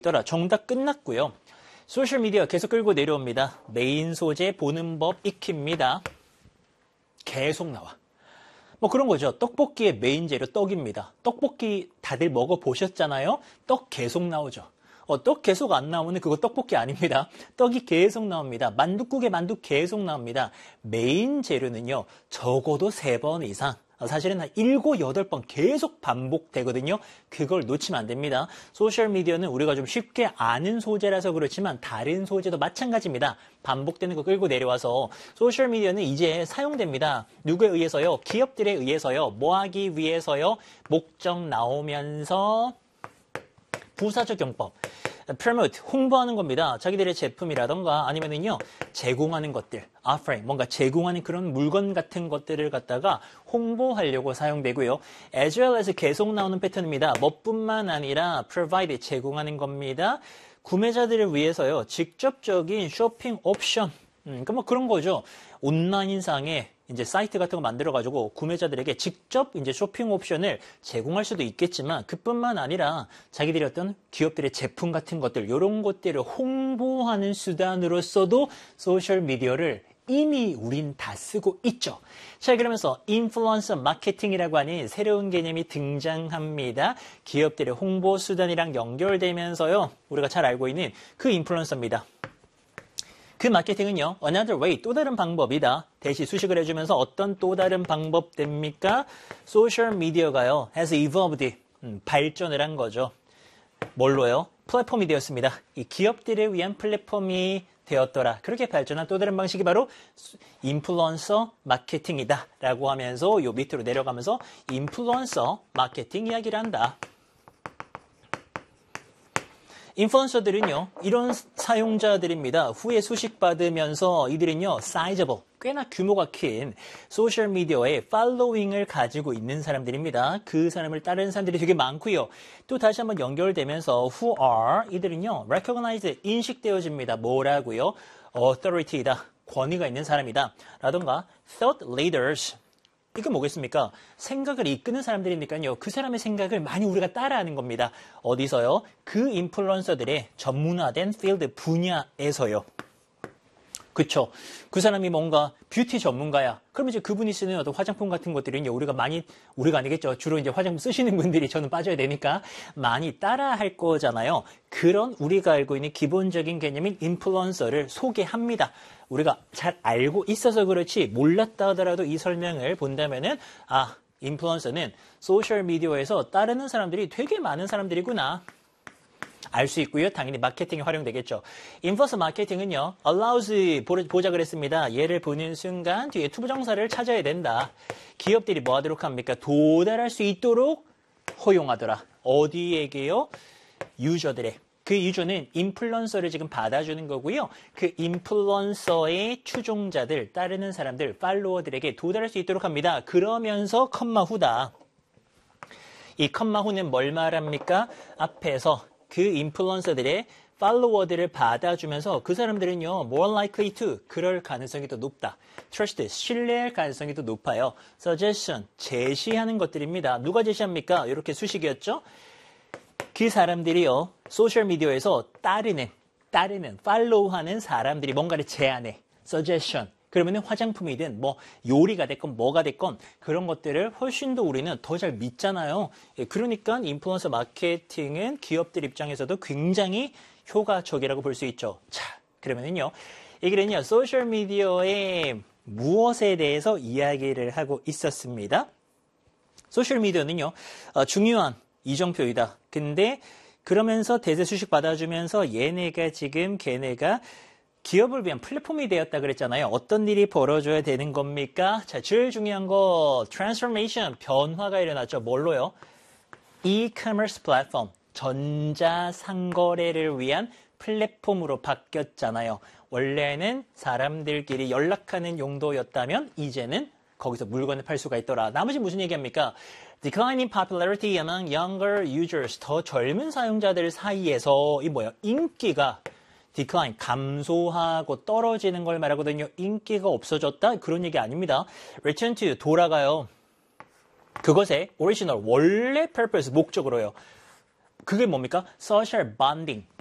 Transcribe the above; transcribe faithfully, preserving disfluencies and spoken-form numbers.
있더라. 정답 끝났고요. 소셜미디어 계속 끌고 내려옵니다. 메인 소재 보는 법 익힙니다. 계속 나와. 뭐 그런 거죠. 떡볶이의 메인 재료 떡입니다. 떡볶이 다들 먹어보셨잖아요. 떡 계속 나오죠. 어, 떡 계속 안 나오면 그거 떡볶이 아닙니다. 떡이 계속 나옵니다. 만둣국에 만둣 계속 나옵니다. 메인 재료는요. 적어도 세 번 이상. 사실은 한 일곱, 여덟 번 계속 반복되거든요. 그걸 놓치면 안 됩니다. 소셜미디어는 우리가 좀 쉽게 아는 소재라서 그렇지만 다른 소재도 마찬가지입니다. 반복되는 거 끌고 내려와서 소셜미디어는 이제 사용됩니다. 누구에 의해서요? 기업들에 의해서요. 뭐 하기 위해서요? 목적 나오면서 부사적 용법. promote, 홍보하는 겁니다. 자기들의 제품이라던가 아니면은요, 제공하는 것들, offering, 뭔가 제공하는 그런 물건 같은 것들을 갖다가 홍보하려고 사용되고요. as well as 계속 나오는 패턴입니다. 뭐뿐만 아니라 provide, 제공하는 겁니다. 구매자들을 위해서요, 직접적인 쇼핑 옵션, 음, 그러니까 뭐 그런 거죠. 온라인상에 이제 사이트 같은 거 만들어가지고 구매자들에게 직접 이제 쇼핑 옵션을 제공할 수도 있겠지만 그뿐만 아니라 자기들이 어떤 기업들의 제품 같은 것들 이런 것들을 홍보하는 수단으로서도 소셜미디어를 이미 우린 다 쓰고 있죠. 자, 그러면서 인플루언서 마케팅이라고 하는 새로운 개념이 등장합니다. 기업들의 홍보 수단이랑 연결되면서요. 우리가 잘 알고 있는 그 인플루언서입니다. 그 마케팅은요, another way, 또 다른 방법이다. 대시 수식을 해주면서 어떤 또 다른 방법 됩니까? 소셜미디어가요, has evolved, 음, 발전을 한 거죠. 뭘로요? 플랫폼이 되었습니다. 이 기업들을 위한 플랫폼이 되었더라. 그렇게 발전한 또 다른 방식이 바로 인플루언서 마케팅이다. 라고 하면서 요 밑으로 내려가면서 인플루언서 마케팅 이야기를 한다. 인플루언서들은요, 이런 사용자들입니다. 후에 수식받으면서 이들은요, sizable, 꽤나 규모가 큰 소셜미디어의 팔로잉을 가지고 있는 사람들입니다. 그 사람을 따르는 사람들이 되게 많고요. 또 다시 한번 연결되면서 who are, 이들은요, recognized, 인식되어집니다. 뭐라고요? authority이다. 권위가 있는 사람이다. 라던가 thought leaders. 이게 뭐겠습니까? 생각을 이끄는 사람들이니까요. 그 사람의 생각을 많이 우리가 따라하는 겁니다. 어디서요? 그 인플루언서들의 전문화된 필드 분야에서요. 그쵸? 그 사람이 뭔가 뷰티 전문가야. 그러면 이제 그분이 쓰는 어떤 화장품 같은 것들은요, 우리가 많이, 우리가 아니겠죠. 주로 이제 화장품 쓰시는 분들이 저는 빠져야 되니까 많이 따라 할 거잖아요. 그런 우리가 알고 있는 기본적인 개념인 인플루언서를 소개합니다. 우리가 잘 알고 있어서 그렇지 몰랐다 하더라도 이 설명을 본다면은, 아, 인플루언서는 소셜미디어에서 따르는 사람들이 되게 많은 사람들이구나. 알 수 있고요. 당연히 마케팅에 활용되겠죠. 인플루언서 마케팅은요. allows 보자 그랬습니다. 얘를 보는 순간 뒤에 투부정사를 찾아야 된다. 기업들이 뭐 하도록 합니까? 도달할 수 있도록 허용하더라. 어디에게요? 유저들의. 그 유저는 인플루언서를 지금 받아주는 거고요. 그 인플루언서의 추종자들, 따르는 사람들, 팔로워들에게 도달할 수 있도록 합니다. 그러면서 컴마 후다. 이 컴마 후는 뭘 말합니까? 앞에서 그 인플루언서들의 팔로워들을 받아주면서 그 사람들은요, more likely to, 그럴 가능성이 더 높다. trust, 신뢰할 가능성이 더 높아요. suggestion, 제시하는 것들입니다. 누가 제시합니까? 이렇게 수식이었죠? 그 사람들이요, 소셜미디어에서 따르는, 따르는, 팔로우하는 사람들이 뭔가를 제안해. suggestion. 그러면은 화장품이든 뭐 요리가 됐건 뭐가 됐건 그런 것들을 훨씬 더 우리는 더 잘 믿잖아요. 그러니까 인플루언서 마케팅은 기업들 입장에서도 굉장히 효과적이라고 볼 수 있죠. 자, 그러면은요. 이 글은요. 소셜미디어의 무엇에 대해서 이야기를 하고 있었습니다. 소셜미디어는요. 어, 중요한 이정표이다. 근데 그러면서 대세 수식 받아주면서 얘네가 지금 걔네가 기업을 위한 플랫폼이 되었다 그랬잖아요. 어떤 일이 벌어져야 되는 겁니까? 자, 제일 중요한 거 transformation, 변화가 일어났죠. 뭘로요? e-commerce 플랫폼, 전자상거래를 위한 플랫폼으로 바뀌었잖아요. 원래는 사람들끼리 연락하는 용도였다면 이제는 거기서 물건을 팔 수가 있더라. 나머지 무슨 얘기합니까? Declining popularity among younger users, 더 젊은 사용자들 사이에서 이 뭐야? 인기가 decline, 감소하고 떨어지는 걸 말하거든요. 인기가 없어졌다? 그런 얘기 아닙니다. return to, 돌아가요. 그것의 original, 원래 purpose, 목적으로요. 그게 뭡니까? social bonding.